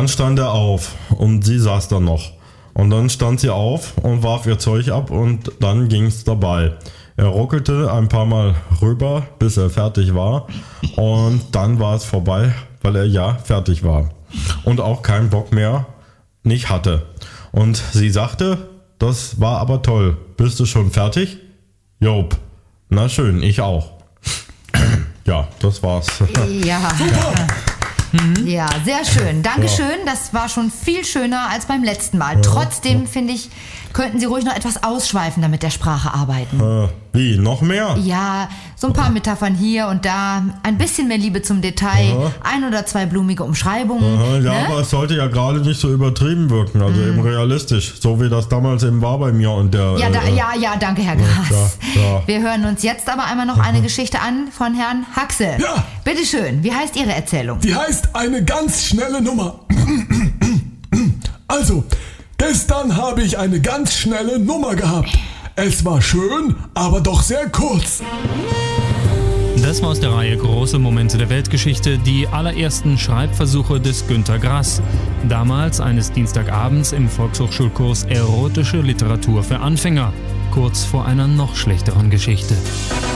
dann stand er auf und sie saß da noch. Und dann stand sie auf und warf ihr Zeug ab und dann ging's dabei. Er ruckelte ein paar Mal rüber, bis er fertig war. Und dann war es vorbei, weil er ja fertig war. Und auch keinen Bock mehr nicht hatte. Und sie sagte, das war aber toll. Bist du schon fertig? Job. Na schön, ich auch. Ja, das war's. Ja. Ja, sehr schön. Dankeschön. Das war schon viel schöner als beim letzten Mal. Trotzdem, finde ich, könnten Sie ruhig noch etwas ausschweifender mit der Sprache arbeiten. Wie, noch mehr? Ja, so ein paar Metaphern hier und da, ein bisschen mehr Liebe zum Detail, 1 oder 2 blumige Umschreibungen. Ja, ne? aber es sollte ja gerade nicht so übertrieben wirken, also eben realistisch, so wie das damals eben war bei mir und der... Ja, danke, Herr Gras. Ja. Wir hören uns jetzt aber einmal noch eine Geschichte an von Herrn Haxe. Ja. Bitteschön, wie heißt Ihre Erzählung? Die heißt eine ganz schnelle Nummer. Also, gestern habe ich eine ganz schnelle Nummer gehabt. Es war schön, aber doch sehr kurz. Das war aus der Reihe Große Momente der Weltgeschichte, die allerersten Schreibversuche des Günter Grass. Damals eines Dienstagabends im Volkshochschulkurs Erotische Literatur für Anfänger. Kurz vor einer noch schlechteren Geschichte.